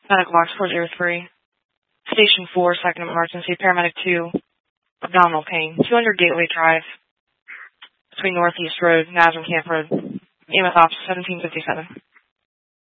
Medical box 403. Station 4, second emergency. Paramedic 2. Abdominal pain. 200 Gateway Drive. Between Northeast Road, Nazareth Camp Road. EMS Ops 1757.